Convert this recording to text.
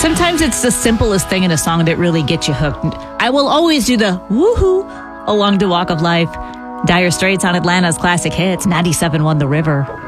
Sometimes it's the simplest thing in a song that really gets you hooked. I will always do the woohoo along the walk of life. Dire Straits on Atlanta's classic hits, 97.1 The River.